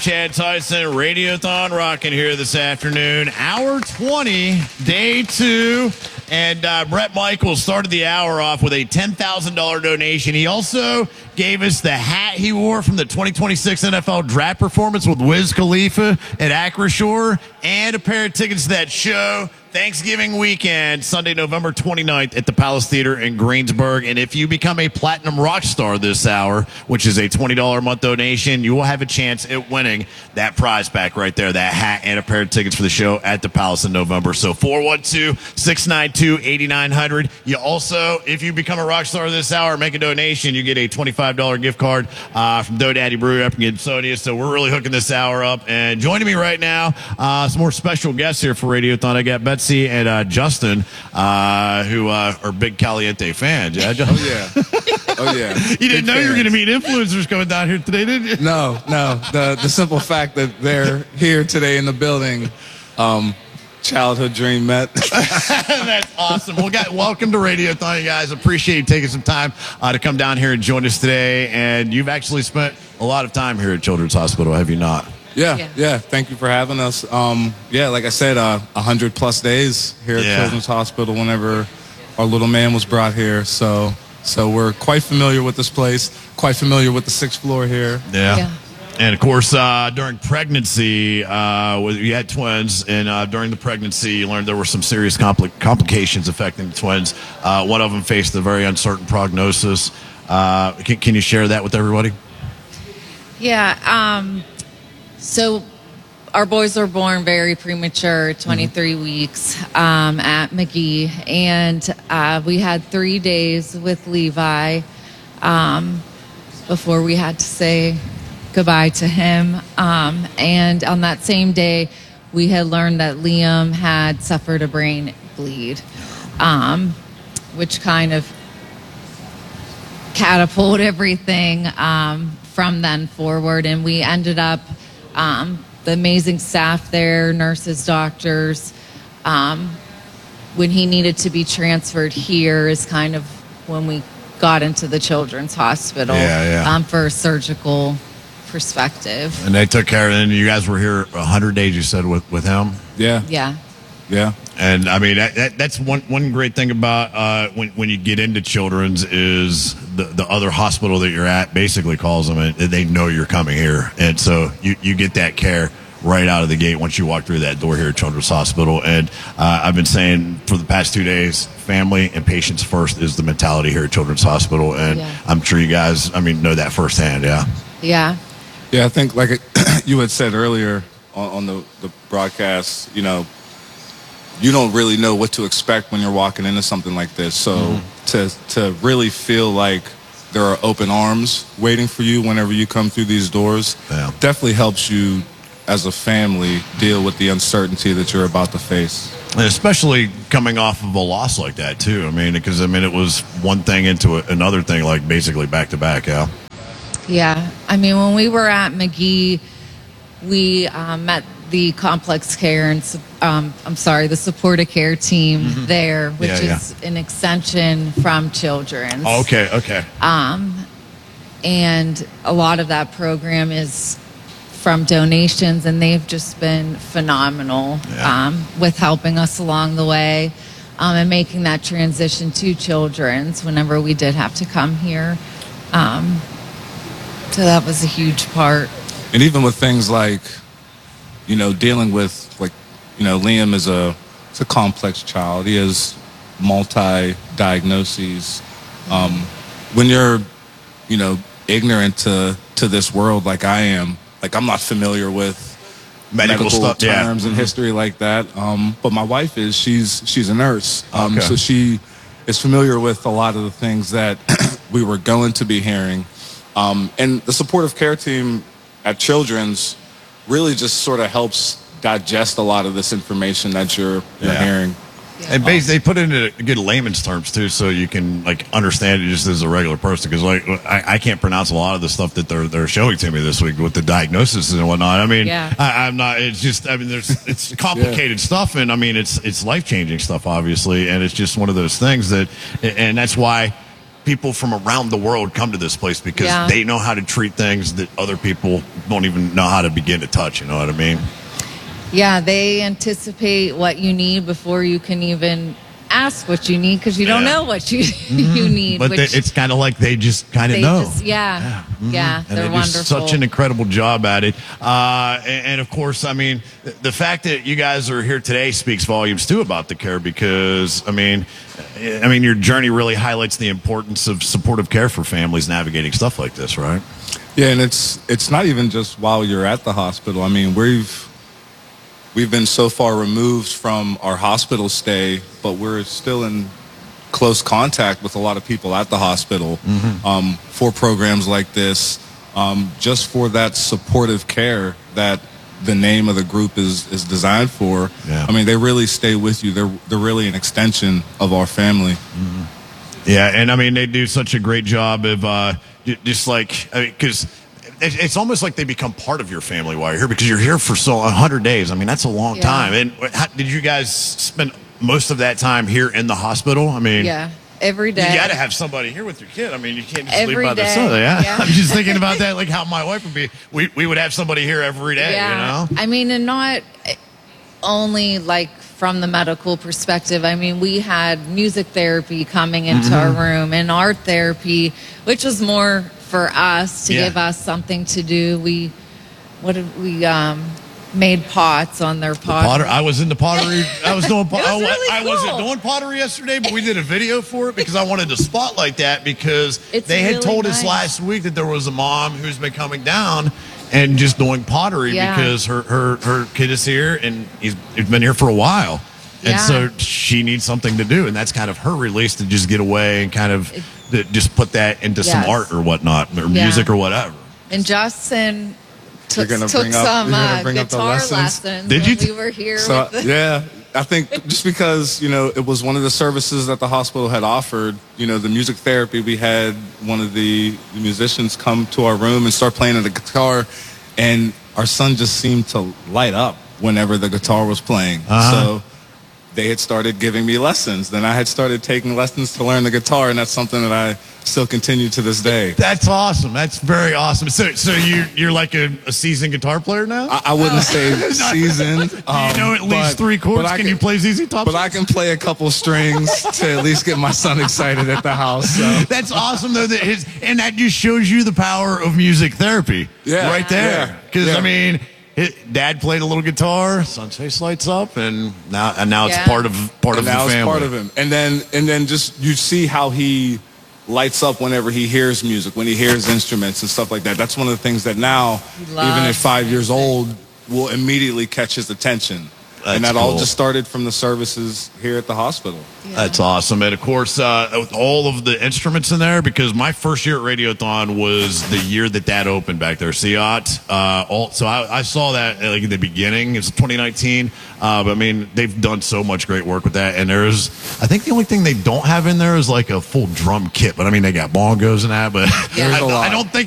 Chad Tyson, Radiothon rocking here this afternoon. Hour 20, day 2. And Brett Michaels started the hour off with a $10,000 donation. He also gave us the hat he wore from the 2026 NFL Draft performance with Wiz Khalifa at Acrisure and a pair of tickets to that show Thanksgiving weekend, Sunday, November 29th at the Palace Theater in Greensburg. And if you become a Platinum Rock Star this hour, which is a $20 a month donation, you will have a chance at winning that prize pack right there, that hat and a pair of tickets for the show at the Palace in November. So 412-692-8900. You also, if you become a rock star this hour, make a donation, you get a $25 gift card from Dough Daddy Brew up in Gibsonia. So we're really hooking this hour up. And joining me right now, some more special guests here for Radiothon. I got Betsy and Justin, who are big Caliente fans. Yeah, Oh, yeah. Oh, yeah. You didn't know you were going to meet influencers coming down here today, did you? No. The simple fact that they're here today in the building, childhood dream met. That's awesome. Well, welcome to Radiothon, you guys. Appreciate you taking some time to come down here and join us today. And you've actually spent a lot of time here at Children's Hospital, have you not? Yeah. Thank you for having us. Like I said, 100+ days here at Children's Hospital whenever our little man was brought here. So we're quite familiar with this place, quite familiar with the 6th floor here. Yeah. And, of course, during pregnancy, you had twins, and during the pregnancy, you learned there were some serious complications affecting the twins. One of them faced a very uncertain prognosis. Can you share that with everybody? Yeah. So our boys were born very premature, 23 weeks at McGee. And we had 3 days with Levi before we had to say goodbye to him. And on that same day, we had learned that Liam had suffered a brain bleed, which kind of catapulted everything from then forward. And we ended up, the amazing staff there, nurses, doctors, when he needed to be transferred here is kind of when we got into the Children's Hospital for a surgical perspective. And they took care of it, and you guys were here 100 days, you said, with him? Yeah. And I mean, that's one great thing about when you get into Children's is the other hospital that you're at basically calls them, and they know you're coming here. And so you get that care right out of the gate once you walk through that door here at Children's Hospital. And I've been saying for the past 2 days, family and patients first is the mentality here at Children's Hospital. And I'm sure you guys, know that firsthand, Yeah, I think like you had said earlier on the broadcast, you don't really know what to expect when you're walking into something like this. So to really feel like there are open arms waiting for you whenever you come through these doors definitely helps you as a family deal with the uncertainty that you're about to face. And especially coming off of a loss like that, too. Because it was one thing into another thing, like basically back to back, Yeah. When we were at McGee, we met the complex care and the supportive care team there, which is an extension from Children's. Oh, okay. And a lot of that program is from donations, and they've just been phenomenal with helping us along the way and making that transition to Children's whenever we did have to come here. So that was a huge part. And even with things like, dealing with, Liam is a complex child. He has multi-diagnoses. When you're, ignorant to this world like I am, I'm not familiar with medical stuff, terms and history like that. But my wife is. She's a nurse. So she is familiar with a lot of the things that we were going to be hearing. And the supportive care team at Children's really just sort of helps digest a lot of this information that you're hearing. And they put it in good layman's terms too, so you can understand it just as a regular person. Because I can't pronounce a lot of the stuff that they're showing to me this week with the diagnosis and whatnot. I'm not. It's just it's complicated stuff, and it's life changing stuff, obviously. And it's just one of those things and that's why people from around the world come to this place because Yeah. they know how to treat things that other people don't even know how to begin to touch. You know what I mean? Yeah, they anticipate what you need before you can even ask what you need because you don't Yeah. know what you you need. But it's kind of like they just kind of they know. just, yeah, And they're they do wonderful. such an incredible job at it. And of course, I mean, the fact that you guys are here today speaks volumes too about the care because, I mean, your journey really highlights the importance of supportive care for families navigating stuff like this, right? Yeah, and it's not even just while you're at the hospital. I mean, we've been so far removed from our hospital stay, but we're still in close contact with a lot of people at the hospital for programs like this, just for that supportive care that the name of the group is designed for. Yeah. I mean, they really stay with you. They're really an extension of our family. Yeah, and I mean, they do such a great job of just like, because it's almost like they become part of your family while you're here because you're here for 100 days. I mean, that's a long Yeah. time. And did you guys spend most of that time here in the hospital? I mean, Yeah, every day. you got to have somebody here with your kid. I mean, you can't just Every leave by day. themselves. Yeah? Yeah. I'm just thinking about that, like how my wife would be. We would have somebody here every day, you know? I mean, and not only like from the medical perspective. I mean, we had music therapy coming into our room and art therapy, which was more for us to Yeah. give us something to do. We made pots on their pot. Potter. I was in the pottery. I was doing. really I wasn't cool. doing pottery yesterday, but we did a video for it because I wanted to spotlight that because It's they had really told us nice. last week that there was a mom who's been coming down and just doing pottery Yeah. because her kid is here and he's been here for a while, and Yeah. so she needs something to do, and that's kind of her release to just get away and kind of just put that into some Yes. art or whatnot or Yeah. music or whatever. And Justin You're took gonna some bring up the guitar lessons? lessons Did when you we were here. So, with the, yeah, I think just because, it was one of the services that the hospital had offered, the music therapy, we had one of the musicians come to our room and start playing the guitar, and our son just seemed to light up whenever the guitar was playing. So they had started giving me lessons. Then I had started taking lessons to learn the guitar, and that's something that I still continue to this day. That's awesome. That's very awesome. So you're like a seasoned guitar player now? I wouldn't say seasoned. You know at least but- three chords. but I Can you play ZZ Top? But I can play a couple strings to at least get my son excited at the house. So. That's awesome though. And that just shows you the power of music therapy. Yeah. Right there. Yeah. Because Yeah. I mean, Dad played a little guitar. Son's face lights up, and now it's Yeah. part of And the now family. it's part of him. And then just you see how he lights up whenever he hears music, when he hears instruments and stuff like that. That's one of the things that now, even at loves 5 years old, will immediately catch his attention. And That's that all cool. just started from the services here at the hospital. That's awesome. And of course, with all of the instruments in there, because my first year at Radiothon was the year that opened back there, SEAT. So I saw that like in the beginning. It's 2019. But I mean, they've done so much great work with that. And I think the only thing they don't have in there is like a full drum kit. But I mean, they got bongos and that. But There's a lot. I don't think